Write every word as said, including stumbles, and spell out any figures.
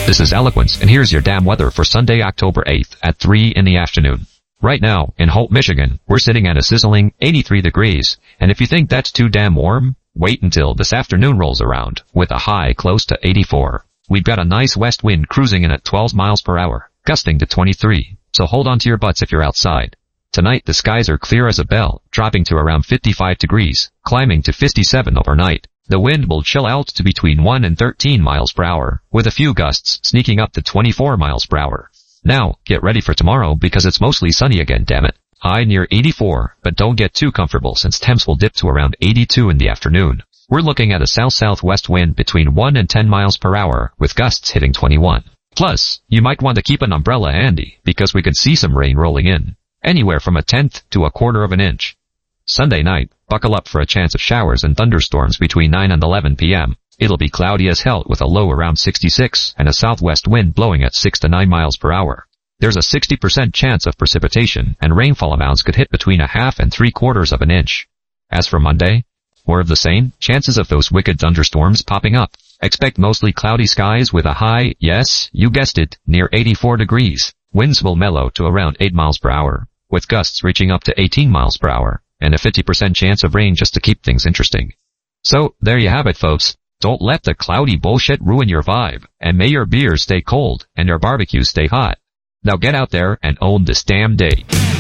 This is Eloquence, and here's your damn weather for Sunday, October eighth at three in the afternoon. Right now, in Holt, Michigan, we're sitting at a sizzling eighty-three degrees, and if you think that's too damn warm, wait until this afternoon rolls around, with a high close to eighty-four. We've got a nice west wind cruising in at twelve miles per hour, gusting to twenty-three, so hold on to your butts if you're outside. Tonight the skies are clear as a bell, dropping to around fifty-five degrees, climbing to fifty-seven overnight. The wind will chill out to between one and thirteen miles per hour, with a few gusts sneaking up to twenty-four miles per hour. Now, get ready for tomorrow because it's mostly sunny again, damn it. High near eighty-four, but don't get too comfortable since temps will dip to around eighty-two in the afternoon. We're looking at a south-southwest wind between one and ten miles per hour, with gusts hitting twenty-one. Plus, you might want to keep an umbrella handy because we could see some rain rolling in, anywhere from a tenth to a quarter of an inch. Sunday night, buckle up for a chance of showers and thunderstorms between nine and eleven p m It'll be cloudy as hell with a low around sixty-six and a southwest wind blowing at six to nine miles per hour. There's a sixty percent chance of precipitation, and rainfall amounts could hit between a half and three quarters of an inch. As for Monday, more of the same, chances of those wicked thunderstorms popping up. Expect mostly cloudy skies with a high, yes, you guessed it, near eighty-four degrees. Winds will mellow to around eight miles per hour, with gusts reaching up to eighteen miles per hour, and a fifty percent chance of rain just to keep things interesting. So, there you have it, folks. Don't let the cloudy bullshit ruin your vibe, and may your beers stay cold and your barbecues stay hot. Now get out there and own this damn day.